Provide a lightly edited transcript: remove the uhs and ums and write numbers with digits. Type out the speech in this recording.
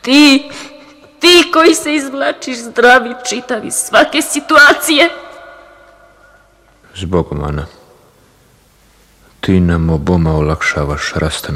Ti koji se izvlačiš zdravi čitav iz svake situacije. Zbogom, Ana. Ti nam oboma olakšavaš rastanak.